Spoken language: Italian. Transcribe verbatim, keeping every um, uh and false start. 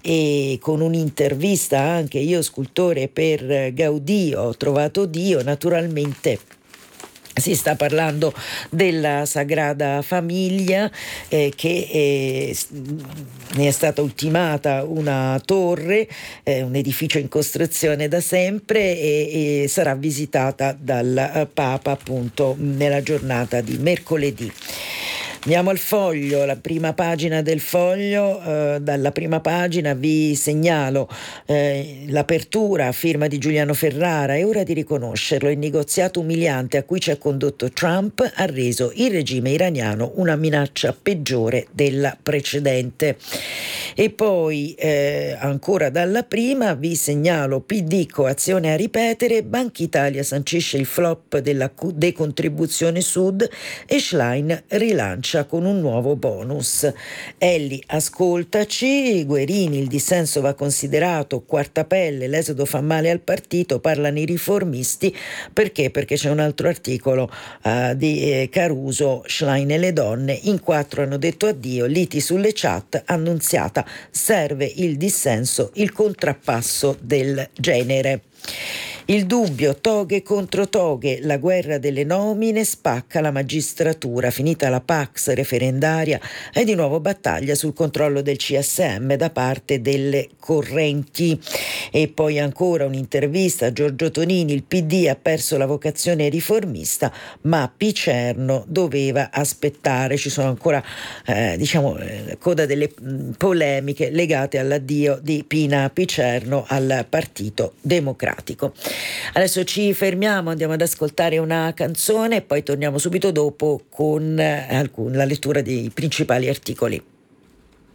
e con un'intervista anche io scultore per Gaudì ho trovato Dio. Naturalmente si sta parlando della Sagrada Famiglia, eh, che eh, ne è stata ultimata una torre, eh, un edificio in costruzione da sempre, e, e sarà visitata dal Papa appunto nella giornata di mercoledì. Andiamo al Foglio, la prima pagina del Foglio. Eh, dalla prima pagina vi segnalo eh, l'apertura a firma di Giuliano Ferrara. È ora di riconoscerlo: il negoziato umiliante a cui ci ha condotto Trump ha reso il regime iraniano una minaccia peggiore della precedente. E poi eh, ancora dalla prima vi segnalo P D, coazione a ripetere, Banca Italia sancisce il flop della decontribuzione Sud e Schlein rilancia con un nuovo bonus. Elli, ascoltaci. Guerini, il dissenso va considerato, quarta pelle, l'esodo fa male al partito, parlano i riformisti. Perché? Perché c'è un altro articolo uh, di eh, Caruso, Schlein e le donne, in quattro hanno detto addio, liti sulle chat, Annunziata, serve il dissenso, il contrappasso del genere. Il Dubbio, toghe contro toghe, la guerra delle nomine spacca la magistratura, finita la Pax referendaria e di nuovo battaglia sul controllo del C S M da parte delle correnti. E poi ancora un'intervista a Giorgio Tonini, il P D ha perso la vocazione riformista ma Picerno doveva aspettare. Ci sono ancora eh, diciamo eh, coda delle mh, polemiche legate all'addio di Pina Picerno al Partito Democratico. Adesso ci fermiamo, andiamo ad ascoltare una canzone e poi torniamo subito dopo con eh, alcun, la lettura dei principali articoli.